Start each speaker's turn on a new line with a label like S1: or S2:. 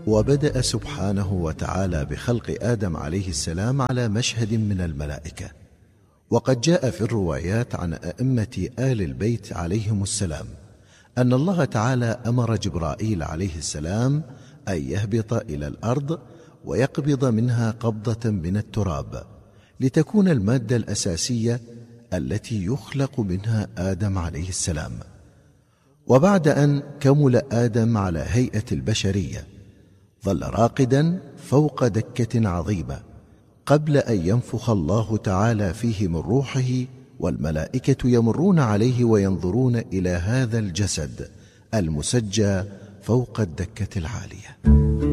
S1: وبدأ سبحانه وتعالى بخلق آدم عليه السلام على مشهد من الملائكة. وقد جاء في الروايات عن أئمة آل البيت عليهم السلام أن الله تعالى أمر جبرائيل عليه السلام أن يهبط إلى الأرض ويقبض منها قبضة من التراب لتكون المادة الأساسية التي يخلق منها آدم عليه السلام. وبعد أن كمل آدم على هيئة البشرية ظل راقدا فوق دكة عظيمة قبل أن ينفخ الله تعالى فيه من روحه، والملائكة يمرون عليه وينظرون إلى هذا الجسد المسجى فوق الدكة العالية.